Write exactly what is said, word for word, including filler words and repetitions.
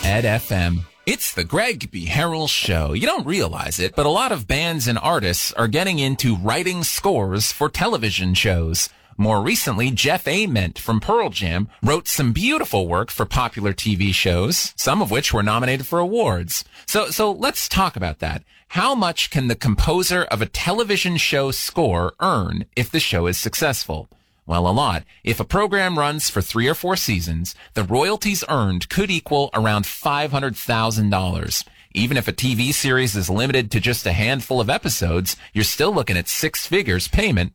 Ed F M. It's the Greg B. Harrell Show. You don't realize it, but a lot of bands and artists are getting into writing scores for television shows. More recently, Jeff Ament from Pearl Jam wrote some beautiful work for popular T V shows, some of which were nominated for awards. So, so let's talk about that. How much can the composer of a television show score earn if the show is successful? Well, a lot. If a program runs for three or four seasons, the royalties earned could equal around five hundred thousand dollars. Even if a T V series is limited to just a handful of episodes, you're still looking at six figures payment